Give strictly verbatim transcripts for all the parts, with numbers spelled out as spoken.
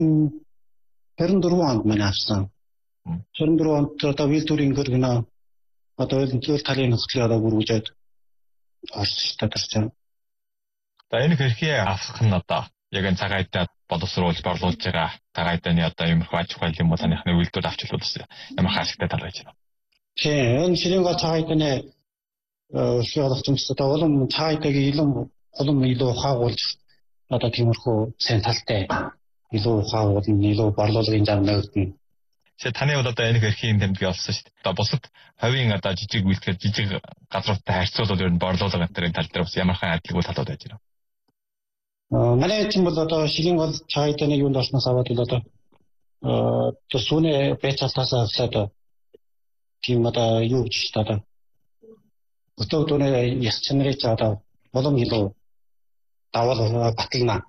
хорин дөрвөн онд манай авсан. хорин дөрвөн онд одоо вилдүрийн гэргэнэ одоо зөв талын хөтлөө одоо бүргэж орч татарч байна. За энэ хэрхий авах нь одоо яг энэ цагаатад боловсруулж борлуулж байгаа цагаатаны одоо юм их аж ахуй юм бол таныхны үйлдвэр авчлуулсан ямар хаашигтай тал байж байна. Тийм энэ ширийн гол цагаатаны шиолох юмс одоо улам цагаатагийн илүү улам илүү хаагуулж одоо тиймэрхүү сайн талтай илүү хаагуулна илүү борлуулгын зам нөлөөлнө. Тэгэхээр таны бол одоо энэ хэрхийн тэмдэг олсон шүү дээ. Одоо бусад хавийн одоо жижиг үйлдвэр жижиг газруудтай харьцуулбал ер нь борлуулга энэ тал дээр бас ямар хэн адилгүй талууд байж байна. Аа манай чинь бол одоо ширийн гол цагаатаны юунд орсноос аваад бол одоо э сүүний бэцалтаас авлаад тийм одоо юу гэж одоо өтөө дөрөв яс чанарыг одоо болом илүү давал батална.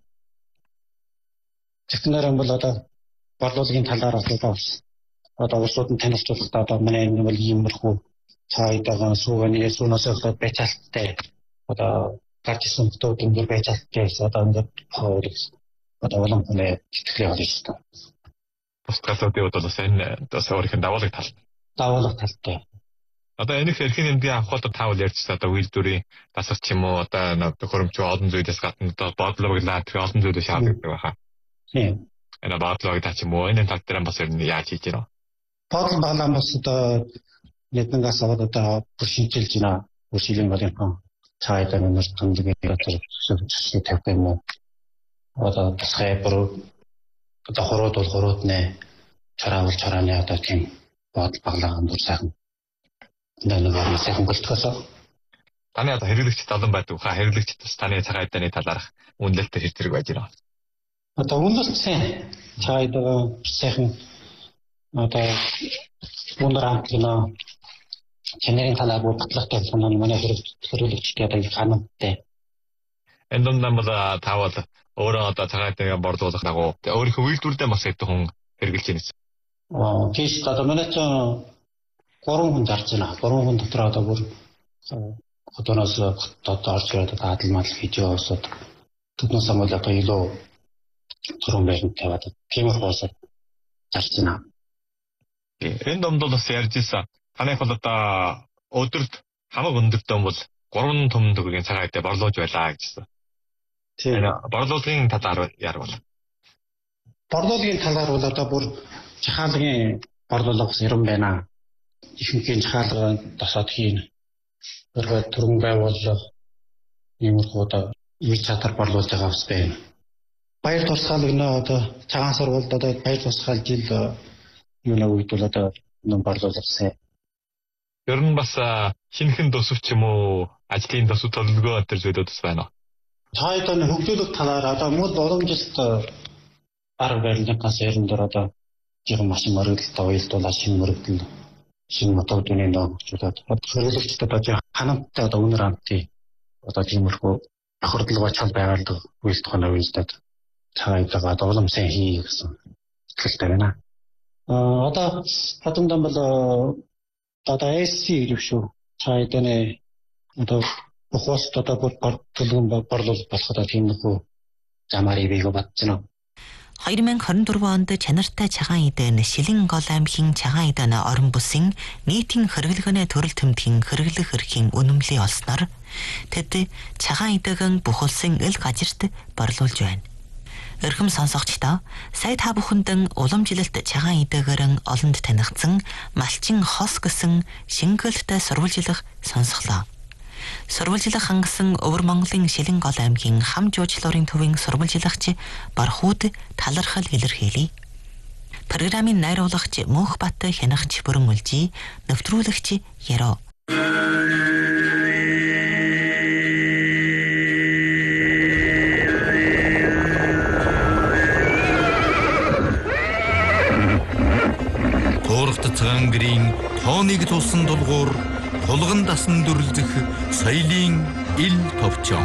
Технологи бол одоо борлуулгын талаар одоо одоо улсууд нь танилцуулахдаа одоо манай энэ бол иймэрхүү цаайдагаа сууганы сунаас болоод бэцалттай одоо гарч ирсэн өтөө дөнгөр бэцалттай одоо ингээд хоорыг одоо болом нэ сэтгэлээ олж байна. Постгасуудын бол бас энэ одоо өөрийнх нь давалгын тал. Давалгын талтай. Одоо энэ хэрхэн нэмдийн авах бол таавал ярьчихсан одоо үйлдвэрийн тасар ч юм уу одоо хөрөмч олон зүйлээс гадна одоо бодлогоглаа тэр олон зүйлээ шаарддаг байхаа. Тийм. Энэ бодлогоо тач юм уу энэ тал дээр бас ер нь яаж хийж байна? Бодлого баглаа бас одоо нэгдгээс аваад одоо шинжилж байна. Үсгийн болон цаайдаа нэр томдгийн дотор шинжилгээ тавих юм уу? Одоо тасгайбар одоо хороод бол хороод нэ чараавал чарааны одоо тийм бодол баглаахан дур сайхан нэг сайхан болтгосоо. Таны одоо хэрэглэгчд олон байдаг хаа хэрэглэгчд бас таны цагаатаны талаарх үнэлэлтээр хэр зэрэг байж байна. Одоо үнэлэлт сайн цагаатаа сайхан одоо өндөр амтна чанарын талаар батлагтай санаа манай хэрэглэгчдээ одоо ханамттай. Энэ дундаа бол таавал өөрөө одоо цагаатаа борлуулах дагуу өөрийнхөө үйлдвэрдээ бас хэдэн хүн хэрэгжилж байна. Аа тийш одоо манай ч гурван хүн зарж байна. Гурван хүн дотор одоо бүр хотоноос одоо орж ирээд дадлмал хийж яваад тэднээс амул одоо илүү түрүүн байранд тавиад тиймэрхүү зарж байна. Энэ домд бас ярьж ирсэн. Танайх бол одоо өдөрт хамаг өндөртөө бол гурван том төгрөгийн цагаатаа борлуулж байлаа гэжсэн. Тийм. Борлуулгын талаар яар бол. Борлуулгын талаар бол одоо бүр жахаалгын борлуулга бас ирэн байна. Ихэнхийн жахаалга тосоод хийн. Өөрөөр түрэн байвал иймэрхүү одоо ийг чадар борлуулж байгаа бас байна. Баяр тусгаалгын одоо цагаан сургуульд одоо баяр тусгаал жил юу нэг үед бол одоо ном борлуулсан. Ер нь бас шинхэн төсөвч юм уу ажлын төсөв төлөвлөгөө өтер зүйлүүд бас байна. Цаайданы хөгжүүлэх талаар одоо мөн боломжит арга барилгаас ярин дээр одоо жиргэн машин мөрөгдөлтөд уялдуулаад шинэ мөрөгдөл шинэ мотодны нөө хөгжүүлээд хэрэглэгчдэд одоо ханамттай одоо үнэр амтыг одоо тиймэрхүү тохирдлого чал байгaalдаг үйлдэлтойн уялдаад цаайдагаа одоо улам сайн хий гэсэн сэтгэлтэй байна. Аа одоо хатамдан бол одоо эс си гэж шүү. Цаайданы одоо бохоос одоо борлуулгын борлуулалт болоход тиймэрхүү замаар ивэго батчихна. хоёр мянга хорин дөрвөн онд чанартай цагаан идэн Шилэн гол аймгийн цагаан идэн орон бүсийн нийтийн хэрэглэгэнэ төрөл төмдгийн хэрэглэх эрхийн үнэмлээ олсноор тэд цагаан идэгэн бүх улсын эл газарт борлуулж байна. Өрхөм сонсогчдоо сая та бүхэндэн уламжлалт цагаан идэгэрэн олонд танигдсан малчин хос гэсэн шингэлтэй сурвалжлах сонсголоо. Сурвалжлах хангасан Өвөр Монголын Шилэн гол аймгийн хам жуулчлалын төвийн сурвалжлагч Бархууд талархал илэрхийлье. Программын найруулагч Мөнхбат Хянагч бүрэн үлжий, нэвтрүүлэгч Яроо. Туурхт цагаангэрийн тооныг тулсан дулгуур тулган дасан дүрлзэх соёлын ил товчон.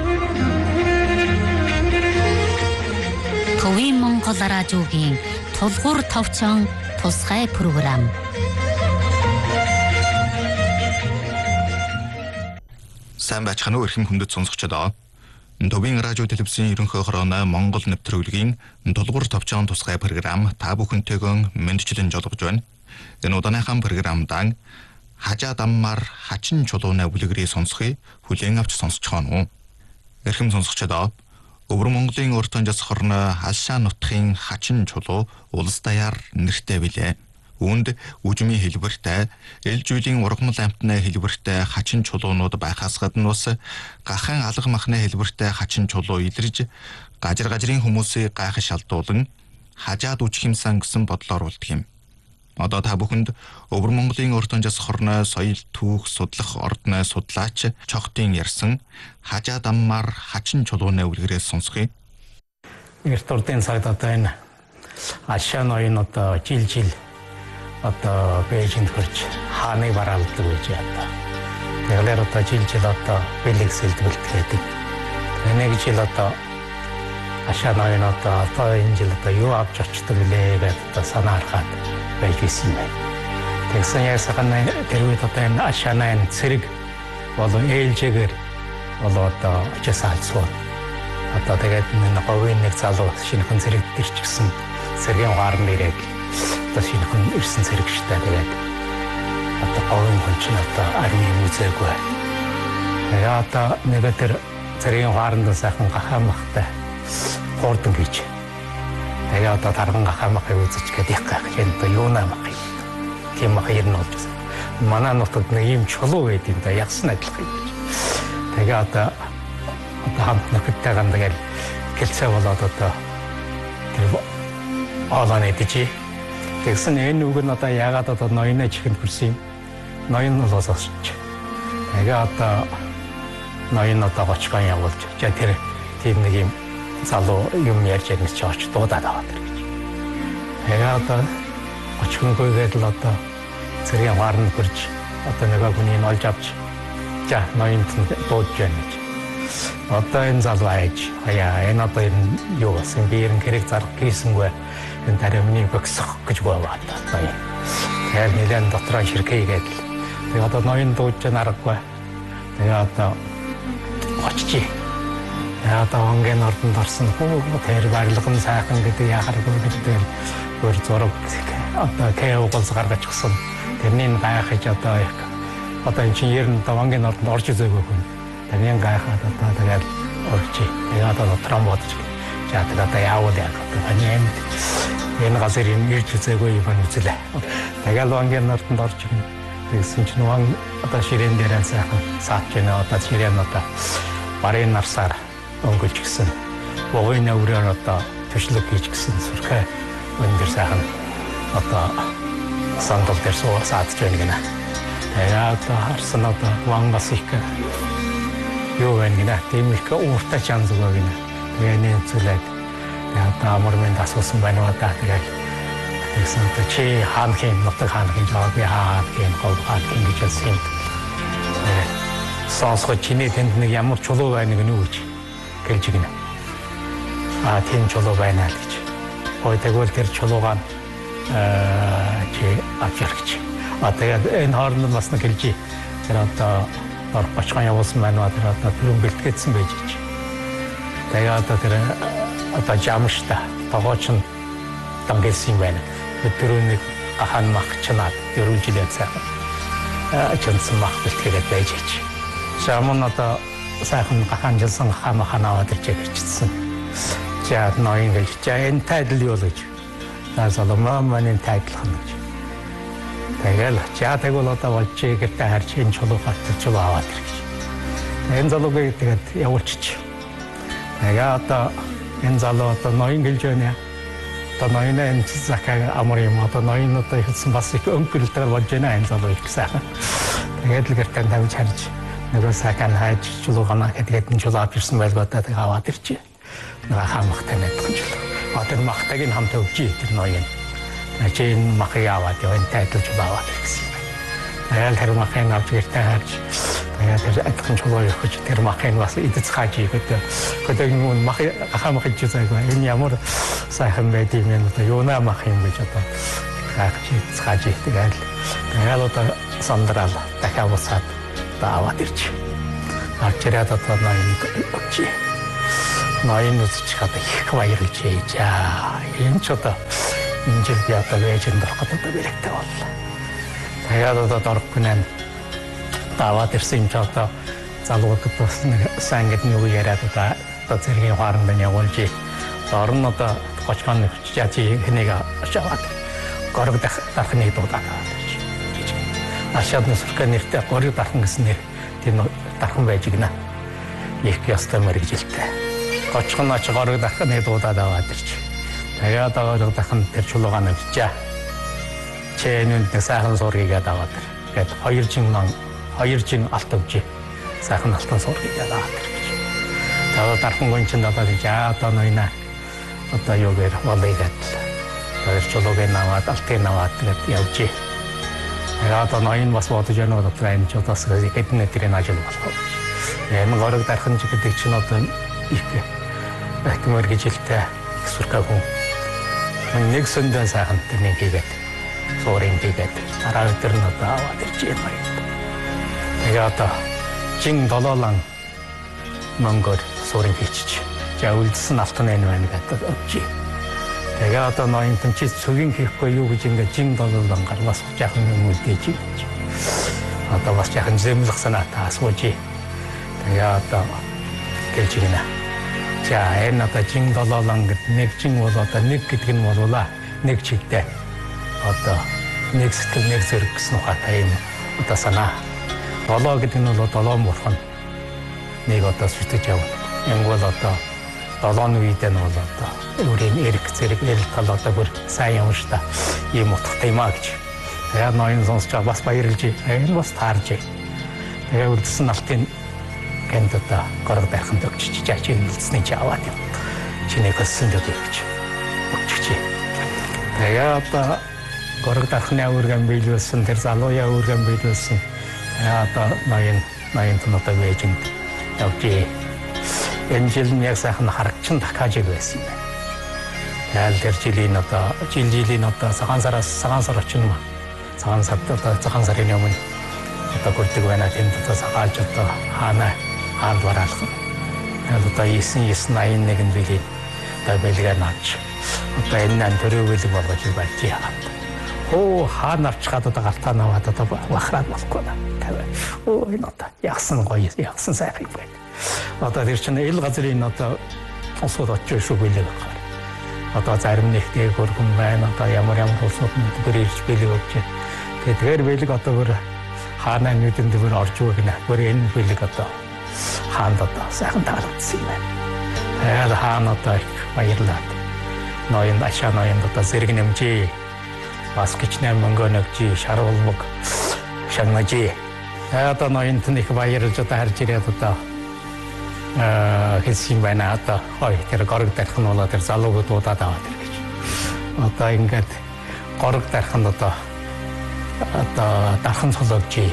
Төвийн Монгол радиогийн тулгуур товчон тусгай програм. Сайн байцгаана уу эрхэм хүндэт сонсогчдоо. Төвийн радио телевизийн ерөнхий хорооны Монгол нэвтрүүлгийн тулгуур товчон тусгай програм та бүхэнтэйгэн мэдчилэн жолгож байна. Энэ удааныхан програмдаа хажаа даммаар хачин чулууны бүлгэрийг сонсхий хүлээн авч сонсчихоно. Эрхэм сонсогчдоо Өвөр Монголын урт хонжос хорны Алшаа нутгийн хачин чулуу улс даяар нэртэй билээ. Үүнд үжмийн хэлбэртэй, ээлж үеийн ургамал амтны хэлбэртэй хачин чулуунууд байхаас гадна бас гахаан алга махны хэлбэртэй хачин чулуу илэрж гажир гажрын хүмүүсийг гайхаж шалдуулан хажаад үжих юмсан гэсэн бодлоор үлдэх юм. Одоо та бүхэнд Өвөр Монголын урт хонжос хорны соёл түүх судлах ордны судлаач Чохтын ярьсан хажаа даммаар хачин чулууны үлгэрээ сонсхий. Эрт урдын цагт одоо энэ Алшаа ноён одоо жил жил одоо Бээжинд хүрч хааныг бараалдаг гэж ядаа. Тэгэлэр одоо жил жил одоо бэлэг сэлдвэлт гэдэг. Нэг жил одоо Алшаа ноён одоо одоо энэ жил одоо юу авч очдөг лээ гэдэг одоо санаархаад байж исэн юм байна. Тэгсэн ясахан тэр үед одоо энэ Алшаа ноён цэрэг болон ээлжээгээр болоо одоо очисаалцваа. Одоо тэгээд энэ говийн нэг залуу шинэхэн цэрэгдэж ч гэсэн цэргийн гарн ирээд одоо шинэхэн ирсэн цэрэг штэ тэгээд одоо говийн хүн чинь одоо армийн үзээгүй. Тэгээд одоо нэг тэр цэргийн гарнд сайхан гахаамхтай хурдан гэж. Тэгээд одоо тарган гахаамхыг үзэж гэдэг яг гэх юм одоо юу наамах юм. Тийм мах ер нь болж байна. Манай нутагт нэг юм чулуу байд юм да ягсан адилхан юм. Тэгээд одоо одоо хамт нөхөдтэй гандагаар гэлцээ болоод одоо тэр олооны дэжи. Тэгсэн энэ үг нь одоо яагаад одоо ноёны чихэнд хүрсэн юм. Ноён нь лосооч. Тэгээд одоо ноён одоо гочгон явуулж. За тэр тийм нэг юм залуу юм ярьж байгаа ч очиж дуудаад аваад тэр гэж. Тэгээд одоо гочгонгойгээд л одоо цэргийн гарн хүрч одоо нэг хүний нь олж авч за ноёнд дуудаж байна гэж. Одоо энэ залуу айж хаяа энэ одоо энэ юу болсон би ерэн хэрэг зарах хийсэнгүй энэ таримны боксох гэж боваад байна. Тэгэхээр нэлээд дотроо ширхээгээд тэгээ одоо ноён дуудаж нарахгүй. Тэгээ одоо очиж яа одоо онгийн ордонд орсон хөө тэр барилгын сайхан гэдэг яхаргүй гэдэг өөр зураг одоо кэо голс гаргаж гисэн тэрний гайхаж одоо яг одоо энэ чинь ер нь онгийн ордонд орж үзээгүй хүн. Тэрний гайхаад одоо тэгээд орчих. Тэгээд одоо дотроо бодож за тэгээд одоо яавал яг одоо энэ энэ газар юм ирж үзээгүй юм үзлээ. Тэгээд онгийн ордонд орж ирнэ. Тэгсэн чинь он одоо ширээн дээр сайхан саач байна. Одоо ширээн одоо барын нарсаар өнгөлж гисэн. Бовын өрөөр одоо төшлөг хийж гисэн сүрхэ өндөр сайхан одоо сандал дээр суу саадж байна гинэ. Тэгээд одоо харсан одоо ван бас их юу байна гинэ. Тийм их ууртай чанз байгаа гинэ. Тэгээд энэ зүйлээд тэгээд одоо амар мэнд асуусан байна уу та тэгээд тэгсэн одоо чи хаанхийн нутаг хаанхийн жоо би хаанхийн гол хаанхийн гэж хэлсэн. Сонсгож чиний тэнд нэг ямар чулуу байна гэнэ үү гэж гэлж гинэ. Аа тийм чулуу байна л гэж. Ой тэгвэл тэр чулуугаа аа чи авчирч. А тэгээд энэ хооронд бас нэг гэлж тэр одоо оргочхон явуулсан байна тэр одоо түрүүн бэлтгээсэн байж чи. Тэгээд одоо тэр одоо жамшта тогооч нь тангилсан байна. Түрүүн нэг ахан мах чанаад дөрвөн жилийн сайхан ачаансан мах бэлтгээгээд байж чи. Жамн одоо сайхан гаханжилсан хамаханаа өдөрч ирчихсэн. За ноён гэж за энэ тайдал юу л гэж. Наасаа маманы тайдал хань гэж. Тэгэл за тэгвэл одоо болж гэртээ харж энэ чулуу хатчих чулуу аваад ирэх гэж. Энэ залууг тэгээд явуулчих. Тэгээ одоо энэ залуу одоо ноён гэлж байна. Одоо ноён энэ закаг амар юм одоо ноён одоо ихсэн бас их өнгөлтөр болж байна энэ залуу их сайхан. Тэгээд л гэртээ тавьж харж нөгөө сакан хайж чулуугана гэдэг нь чулуу авчихсан байлгаа та тэгээ аваад ирчээ. Нөгөө хамахтай найдах чулуу. Одоо махтаг нь хамт өгчий тэр ноён. Ачийн махыг аваад явсан тайдал чулуу аваад ирсэн. Тэгэл тэр махыг авч гэртээ харж тэгээд тэр адилхан чулуу өгч тэр махыг бас идэж хааж ихэд гэдэг нь мах хамах гэж зайгаа энэ ямар сайхан байд юм бэ одоо юунаа мах юм гэж одоо хааж хааж тэгээд тэгэл одоо сандрал дахиад усаад аваад ирч. Арчираад одоо ноён өгч. ноён үзчих одоо их баярлж ээжаа. Энэ ч одоо энэ жил би одоо вэжэнд орох гэдэг бэлэгтэй боллоо. Тэгээд одоо дөрөв нэн даваад ирсэн юм ч одоо залуугад бас нэг сайн гэдэг нь юу яриад одоо одоо зэргийн хооронд нь явуулж орон одоо гочхон чичи хэнийг аваад горог дархны дуудаад гэж. Ашаад нүсрэх нэртэй горог дархан гэсэн нэр тийм дархан байж гинэ. Их ястай мэрэгжилтэй. Гочхон ач горог дархны дуудаад аваад ирч. Тэгээд одоо дархан тэр чулуугаа навчаа. Чэнэнд сайхан сургийг аваад ир. Гэт хоёр жин ман хоёр жин алт өгч. Сайхан алтан сургийг аваад ир. Тэгээд дархан гончин одоо жаа одоо ноёна одоо юу гэр болыйгат. Тэгээд чулууг наваад алтыг наваад тэгээд явж. Тэгээд одоо ноён бас бодож яана одоо энэ ч одоо хэдэн өдрийн ажил болох. Энэ горог дархан гэдэг чинь одоо их байтмөр гжилтэй сургаг хүн. Нэг сөндөө сайхан тэрнийг хийгээд суурин хийгээд дараа өдөр нь одоо аваад ирж байна. Тэгээд одоо жин долоолан монгол суурин хийчих. За үлдсэн алтан энэ байна гэдэг өгч. Тэгээ одоо ноён тэн чи цөгийн хийхгүй юу гэж ингээд жин долоолан гаргаас жаахан юм үлдээж байна. Одоо бас жаахан зэмлэх санаатай асууж. Тэгээ одоо гэж гинэ. За энэ одоо жин долоолан гэдэг нэг жин бол одоо нэг гэдэг нь болуулаа нэг чигтэй. Одоо нэг сэтгэл нэг зэрэг гэсэн ухаатай юм одоо санаа. Долоо гэдэг нь бол долоон бурхан нэг одоо сүтгэж явна. Энэ бол одоо долооны үедээ нь бол одоо өөрийн эрг зэрэг эрэл тал одоо бүр сайн юм шүү дээ. Ийм утгатай юм а гэж. Тэгээ ноён сонсож байгаа бас баярлж. Энэ бас таарж. Тэгээ үлдсэн алтын гэнт одоо горог дархан өгч чаач энэ үлдсний чи аваад юм. Чиний хөссөн дөө гэж. Өгч. Тэгээ одоо горог дархны үүргэн биелүүлсэн тэр залууя үүргэн биелүүлсэн. Одоо ноён ноён тон одоо вэжэнд явж. Энэ жил нь яг сайхан харагчин дахаажиг байсан юм байна. Яал тэр жилийн одоо жил жилийн одоо цагаан сараас цагаан сар очно. Цагаан сард одоо цагаан сарын өмнө одоо гүрдэг байна. Тэнд одоо цагааж одоо хаана хаан бараалах. Яал одоо исэн исэн аян нэгэн билий одоо бэлгээ наач. Одоо энэ нан төрөө бэлэг болгож байж яагаад. Оо хаан авчихад одоо галтаа наваад одоо бахраад болохгүй наа. Оо энэ одоо ягсан гоё ягсан сайхан байна. Одоо тэр чинь ил газрын одоо усууд очиж шүү билээ байна. Одоо зарим нэг дээр хөргөн байна. Одоо ямар ямар усууд бүр ирж билээ өгч. Тэгээд тэр билэг одоо бүр хаана нүдэн дээр орж өгнө. Бүр энэ билэг одоо хаанд одоо сайхан таалагдсан юм байна. Тэгээд хаан одоо баярлаад. Ноён ашаа ноён одоо зэрэг нэмжээ. Бас кичнэм мөнгөнөгжи шаруулмаг шагнажи. Одоо ноён тэн их баярлж одоо харж ирээд одоо аа хэлсэн байна одоо хой тэр горог дархан болоо тэр залууг дуудаад аваад ир гэж. Одоо ингээд горог дархан одоо одоо дархан цолоогч.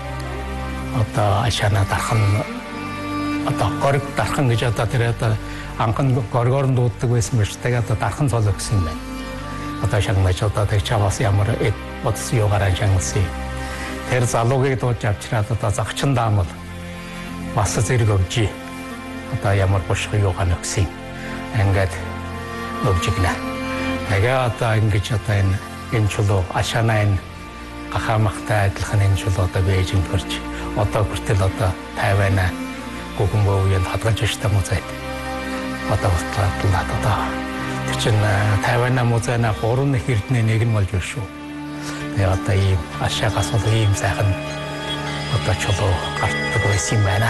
Одоо ашаана дархан одоо горог дархан гэж одоо тэр одоо анхан горгоор дууддаг байсан биш. Тэгээд одоо дархан цолоо гэсэн юм байна. Одоо шагнаж одоо тэр чаваас ямар эд бодс юугаараа шагналсан. Тэр залуугийг дуудаж авчираад одоо загчин даамал бас зэрэг өгч. Одоо ямар бушх юугаа нөхсөн. Ингээд өгч гинэ. Тэгээ одоо ингэж одоо энэ энэ чулуу ашаана энэ гахамахтай адилхан энэ чулуу одоо Бээжинд төрж одоо хүртэл одоо тайвана гүгүнбөө үенд хадгалж штэ музейд. Одоо хүртэл одоо тэр чинь тайвана музейна гурван эрдэнэ нэг нь болж шүү. Тэгээ одоо ийм ашаагаас бол ийм сайхан одоо чулуу гартдаг байсан юм байна.